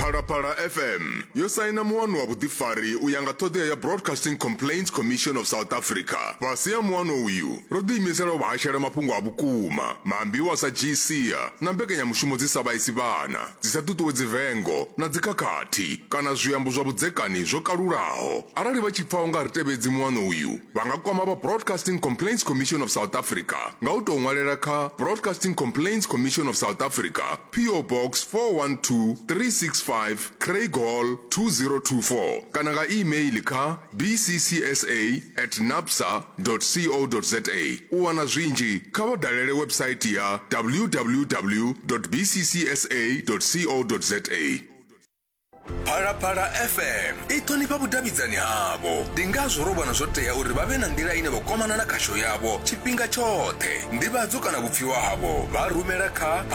Phalaphala FM yo saina muano wa vhuḓifari u ya nga ṱhoḓea ya Broadcasting Complaints Commission of South Africa. Fhasi ya muano uyu ro ḓiimisela u vhashela mafhungo a vhukuma, maambiwa sa GCA na mbekanyamushumo dzi sa vhaisi vhana, dzi sa ṱuṱuwedzi vengo na dzikhakhathi kana zwiambo zwa vhudzekani zwo kalulaho. Arali vha tshi pfa u nga ri tevhedzi muano uyu, vha nga kwama vha Broadcasting Complaints Commission of South Africa nga u tou ṅwalela kha Broadcasting Complaints Commission of South Africa, PO Box 412 365 Craigall 2024 kana nga email kha bccsa@napsa.co.za. U wana zwinzhi kha vha dalele website ya www.bccsa.co.za. Phalaphala FM i ṱhonifha vhudavhidzani havho. Ndi ngazwo ro vhona zwo tea uri vha vhe na nḓila ine vha kwamana na khasho yavho tshifhinga tshoṱhe. Nḓivhadzo kana vhupfiwa havho vha rumela kha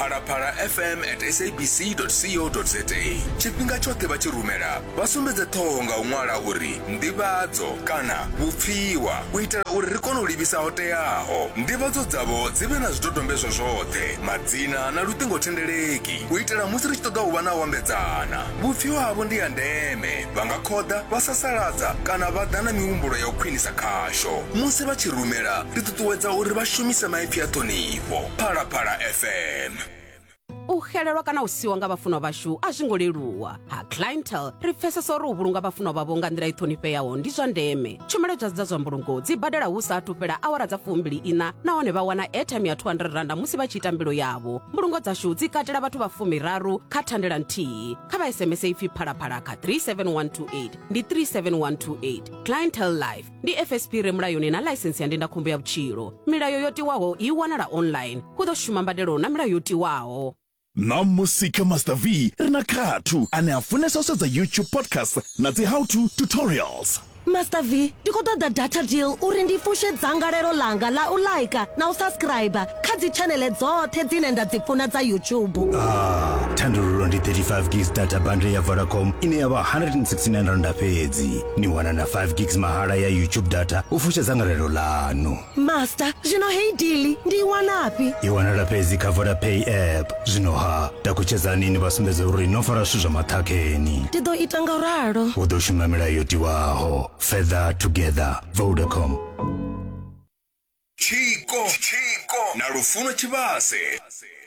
phalaphalafm@sabc.co.za. Tshifhinga tshoṱhe vha tshi rumela vha sumbedze ṱhoho nga u ṅwala uri nḓivhadzo kana vhupfiwa u itela uri ri kone u livhisa ho teaho. Nḓivhadzo dzavho dzi vhe na zwidodombedzwa zwoṱhe, madzina na luṱingothendeleki u itela musi ri tshi ṱoḓa u vha na u ambedzana. Vhupfiwa havho ndi ya ndeme, vha nga khoḓa vha sasaladza kana vha ḓa na mihumbulo ya u khwinisa khasho. Musi vha tshi rumela ri ṱuṱuwedza uri vha shumise maipfi a ṱhonifho. Phalaphala FM. U xelelwa kana u siwa nga vhafunwa vhashu a zwi ngo leluwa. Ha Clientele ri pfesesa uri u vhulunga vhafunwa vhavho nga nḓila i ṱhonifheaho ndi zwa ndeme. Tshumelo dza zwa mbulungo dzi badela hu saathu fhela awara dza 24 nahone vha wana airtime ya R200 musi vha tshi ita mbilo yavho. Mbulungo dzashu dzi katela vhathu vha 13 kha thandela nthihi. Kha vha SMS ipfi phalaphala kha 37128 ndi 37128. Clientele Life ndi FSP re mulayoni na license ya ndindakhombo ya vhutshilo. Milayo yo tiwaho i wanala online. Hu ḓo shuma mbadelo na milayo yo tiwaho. Na musika Master V rina khathu ane a funesa u sedza YouTube podcast na dzi how to tutorials. Master V, ndi khou ṱoḓa data deal uri ndi fushe dzangalelo langa la u like na u subscribe kha dzi channel dzoṱhe dzine nda dzi funa dza YouTube. Thandululo ndi 35 gigs data bundle ya Vodacom ine ya vha R169 fhedzi. Ni wana na 5 gigs mahala ya YouTube data u fusha dzangalelo lanu. Master, zwino hei deal ndi wanapi? I wanala fhedzi kha Vodapay app. Zwino ha, takuchezani ni vasumbedza uri no fara zwithu zwa maṱhakheni. Ndi ḓo ita ngauralo. U ḓo shuma milayo yo tiwaho. Feather together, Vodacom. Chico na Lufuno Chivase.